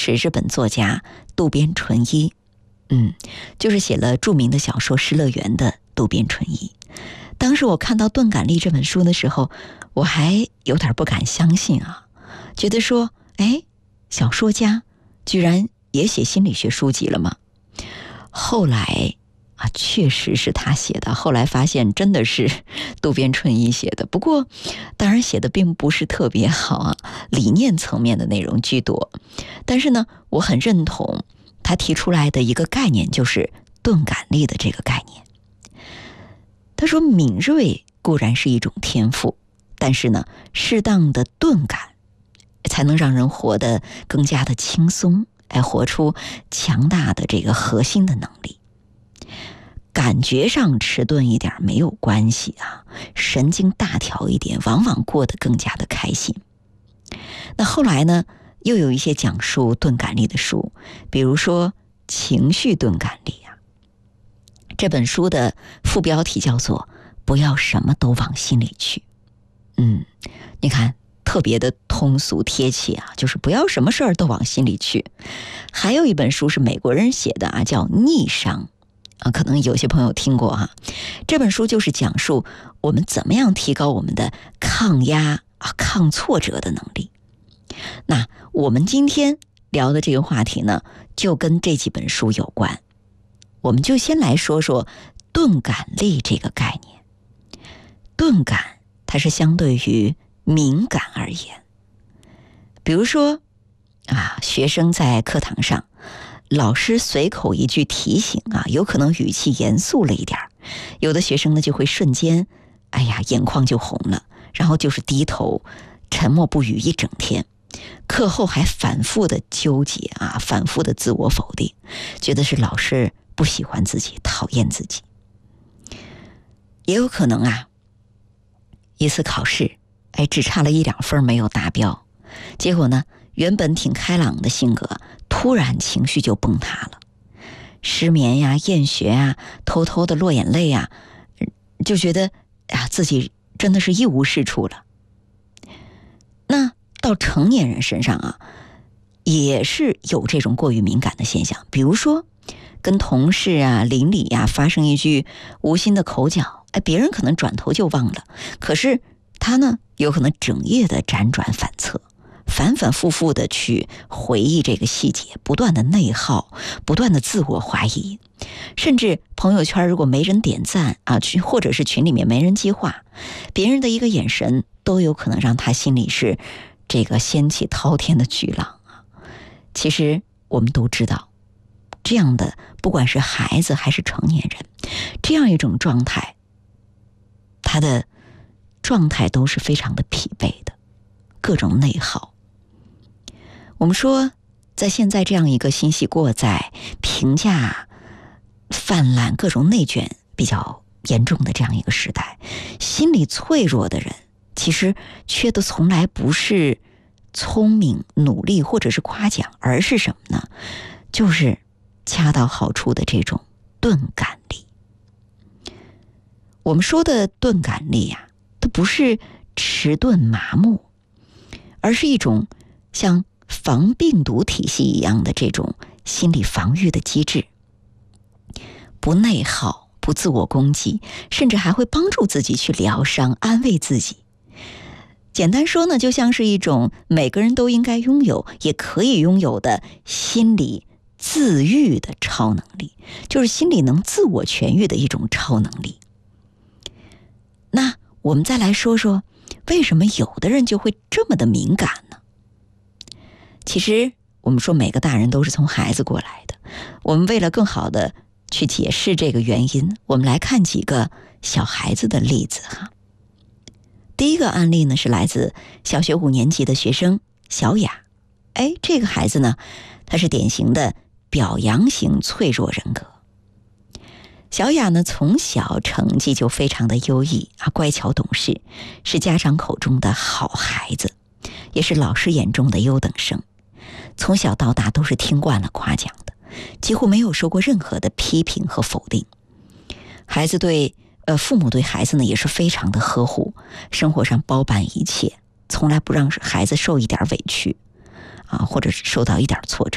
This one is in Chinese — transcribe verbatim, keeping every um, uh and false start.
是日本作家渡边淳一，嗯，就是写了著名的小说《失乐园》的渡边淳一。当时我看到《钝感力》这本书的时候，我还有点不敢相信啊，觉得说，哎，小说家居然也写心理学书籍了吗？后来啊，确实是他写的，后来发现真的是渡边淳一写的，不过当然写的并不是特别好啊，理念层面的内容居多。但是呢，我很认同他提出来的一个概念，就是钝感力的这个概念。他说敏锐固然是一种天赋，但是呢，适当的钝感才能让人活得更加的轻松，来活出强大的这个核心的能力。感觉上迟钝一点没有关系啊，神经大条一点，往往过得更加的开心。那后来呢，又有一些讲述钝感力的书，比如说情绪钝感力啊。这本书的副标题叫做不要什么都往心里去。嗯，你看特别的通俗贴切啊，就是不要什么事儿都往心里去。还有一本书是美国人写的啊，叫逆商啊，可能有些朋友听过哈、啊。这本书就是讲述我们怎么样提高我们的抗压啊、抗挫折的能力。那我们今天聊的这个话题呢，就跟这几本书有关。我们就先来说说钝感力这个概念。钝感它是相对于敏感而言。比如说啊，学生在课堂上，老师随口一句提醒啊，有可能语气严肃了一点，有的学生呢就会瞬间哎呀眼眶就红了，然后就是低头沉默不语一整天，课后还反复的纠结啊，反复的自我否定，觉得是老师不喜欢自己，讨厌自己。也有可能啊，一次考试哎只差了一两分没有达标，结果呢原本挺开朗的性格突然情绪就崩塌了，失眠呀、厌学啊、偷偷的落眼泪啊，就觉得啊自己真的是一无是处了。那到成年人身上啊，也是有这种过于敏感的现象。比如说跟同事啊、邻里啊发生一句无心的口角，哎，别人可能转头就忘了，可是他呢有可能整夜的辗转反侧，反反复复的去回忆这个细节，不断的内耗，不断的自我怀疑，甚至朋友圈如果没人点赞啊，或者是群里面没人接话，别人的一个眼神都有可能让他心里是这个掀起滔天的巨浪啊。其实我们都知道，这样的不管是孩子还是成年人，这样一种状态，他的状态都是非常的疲惫的，各种内耗。我们说在现在这样一个信息过载、评价泛滥、各种内卷比较严重的这样一个时代，心理脆弱的人其实缺的从来不是聪明、努力或者是夸奖，而是什么呢？就是恰到好处的这种钝感力。我们说的钝感力啊，它不是迟钝麻木，而是一种像防病毒体系一样的这种心理防御的机制，不内耗，不自我攻击，甚至还会帮助自己去疗伤、安慰自己。简单说呢，就像是一种每个人都应该拥有，也可以拥有的心理自愈的超能力，就是心理能自我痊愈的一种超能力。那我们再来说说，为什么有的人就会这么的敏感呢？其实我们说每个大人都是从孩子过来的，我们为了更好的去解释这个原因，我们来看几个小孩子的例子哈。第一个案例呢，是来自小学五年级的学生小雅。哎，这个孩子呢，他是典型的表扬型脆弱人格。小雅呢，从小成绩就非常的优异啊，乖巧懂事，是家长口中的好孩子，也是老师眼中的优等生。从小到大都是听惯了夸奖的，几乎没有受过任何的批评和否定。孩子对呃，父母对孩子呢也是非常的呵护，生活上包办一切，从来不让孩子受一点委屈啊，或者是受到一点挫折。